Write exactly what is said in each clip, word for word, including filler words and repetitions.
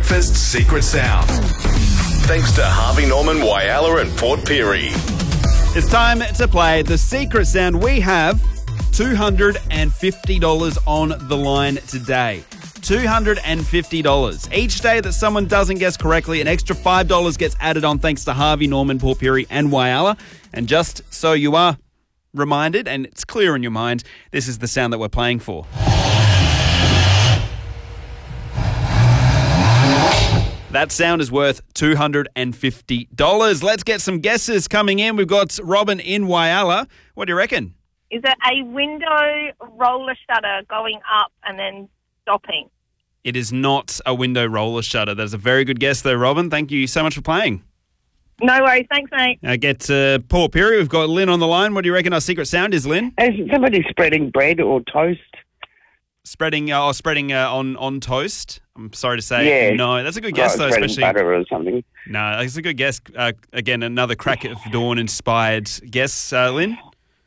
Breakfast's secret sound. Thanks to Harvey Norman, Whyalla and Port Pirie. It's time to play the secret sound. We have two hundred fifty dollars on the line today. two hundred fifty dollars. Each day that someone doesn't guess correctly, an extra five dollars gets added on thanks to Harvey Norman, Port Pirie and Whyalla. And just so you are reminded and it's clear in your mind, this is the sound that we're playing for. That sound is worth two hundred fifty dollars. Let's get some guesses coming in. We've got Robin in Whyalla. What do you reckon? Is it a window roller shutter going up and then stopping? It is not a window roller shutter. That's a very good guess though, Robin. Thank you so much for playing. No worries. Thanks, mate. Now get to Port Pirie. We've got Lynn on the line. What do you reckon our secret sound is, Lynn? Is somebody spreading bread or toast? Spreading uh, or spreading uh, on, on toast? I'm sorry to say. Yeah. No, that's a good guess, Oh, though. spreading Especially butter or something. No, it's a good guess. Uh, again, another crack of dawn-inspired guess, uh, Lynn.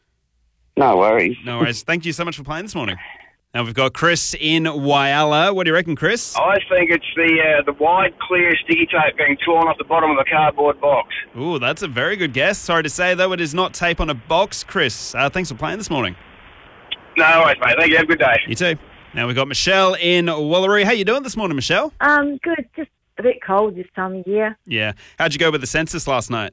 No worries. No worries. Thank you so much for playing this morning. Now we've got Chris in Whyalla. What do you reckon, Chris? I think it's the uh, the wide, clear sticky tape being torn off the bottom of a cardboard box. Ooh, that's a very good guess. Sorry to say, though, it is not tape on a box, Chris. Uh, thanks for playing this morning. No worries, mate. Thank you. Have a good day. You too. Now we've got Michelle in Wallaroo. How you doing this morning, Michelle? Um, good. Just a bit cold this time of year. Yeah. How'd you go with the census last night?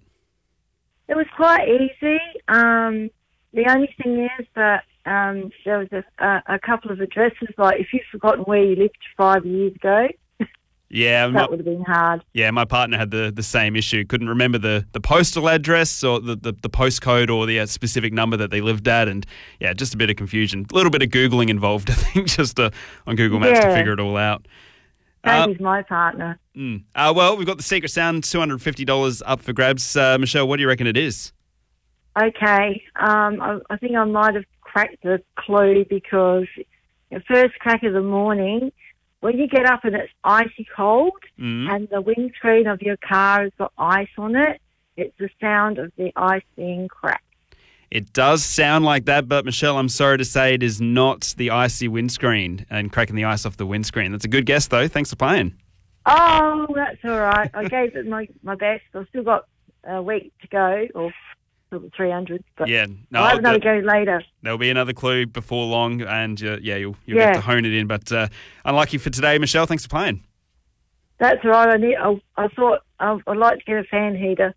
It was quite easy. Um, the only thing is that um, there was a, a, a couple of addresses, like if you've forgotten where you lived five years ago, Yeah, that my, would have been hard. yeah. My partner had the, the same issue. Couldn't remember the, the postal address or the, the, the postcode or the uh, specific number that they lived at, and yeah, just a bit of confusion. A little bit of googling involved, I think, just uh, on Google Maps to Yeah. figure it all out. Same Uh, as my partner. mm. uh, well, we've got the secret sound, two hundred fifty dollars up for grabs. Uh, Michelle, what do you reckon it is? Okay. Um, I, I think I might have cracked the clue because the first crack of the morning, when you get up and it's icy cold Mm. and the windscreen of your car has got ice on it, it's the sound of the ice being cracked. It does sound like that, but Michelle, I'm sorry to say it is not the icy windscreen and cracking the ice off the windscreen. That's a good guess, though. Thanks for playing. Oh, that's all right. I gave it my, my best. I've still got a week to go, or sort of three hundred, but Yeah, no, I'll have another there- go later. there'll be another clue before long, and uh, yeah, you'll, you'll Yeah. get to hone it in. But uh, unlucky for today, Michelle. Thanks for playing. That's all right. I, need, I, I thought I, I'd like to get a fan heater.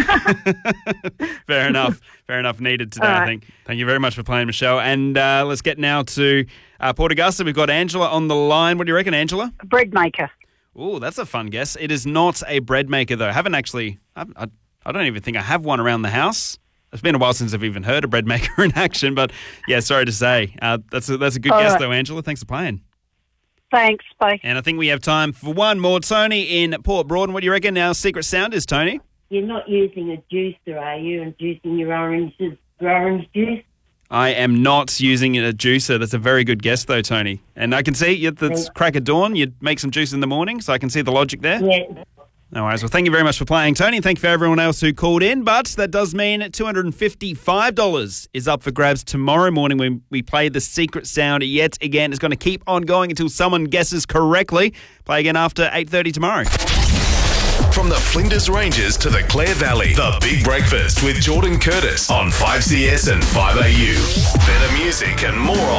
Fair enough. Fair enough. Needed today, All I right. think. Thank you very much for playing, Michelle. And uh, let's get now to uh, Port Augusta. We've got Angela on the line. What do you reckon, Angela? A bread maker. Oh, that's a fun guess. It is not a bread maker, though. I haven't actually, I, I, I don't even think I have one around the house. It's been a while since I've even heard a bread maker in action, but yeah, sorry to say. Uh, that's, a, that's a good All guess, right. though, Angela. Thanks for playing. Thanks. Bye. And I think we have time for one more. Tony in Port Broadden. What do you reckon our secret sound is, Tony? You're not using a juicer, are you, and juicing your oranges, your orange juice? I am not using a juicer. That's a very good guess, though, Tony. And I can see you at the crack of dawn, you'd make some juice in the morning, so I can see the logic there. Yeah. No worries. Well, thank you very much for playing, Tony. Thank you for everyone else who called in. But that does mean two hundred fifty-five dollars is up for grabs tomorrow morning when we play the secret sound yet again. It's going to keep on going until someone guesses correctly. Play again after eight thirty tomorrow. From the Flinders Ranges to the Clare Valley, The Big Breakfast with Jordan Curtis on five C S and five A U. Better music and more